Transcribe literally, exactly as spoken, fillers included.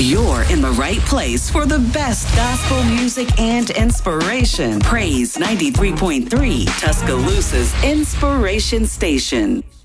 You're in the right place for the best gospel music and inspiration. Praise ninety-three point three, Tuscaloosa's Inspiration Station.